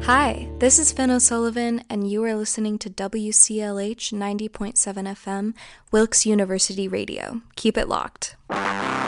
Hi, this is Finn O'Sullivan, and you are listening to WCLH 90.7 FM, Wilkes University Radio. Keep it locked.